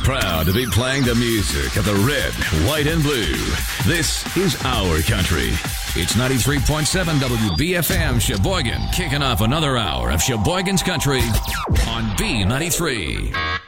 Proud to be playing the music of the red, white, and blue. This is our country. It's 93.7 WBFM Sheboygan, kicking off another hour of Sheboygan's Country on B93.